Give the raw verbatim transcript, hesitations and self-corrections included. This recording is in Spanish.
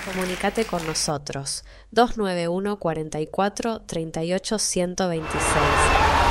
Comunicate con nosotros dos nueve uno cuarenta y cuatro treinta y ocho ciento veintiséis.